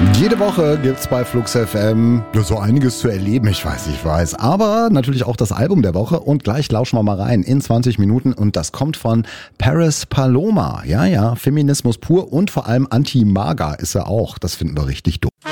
Jede Woche gibt's bei Flux FM so einiges zu erleben, ich weiß. Aber natürlich auch das Album der Woche und gleich lauschen wir mal rein in 20 Minuten und das kommt von Paris Paloma. Ja, Feminismus pur und vor allem Anti-Maga ist er auch. Das finden wir richtig doof.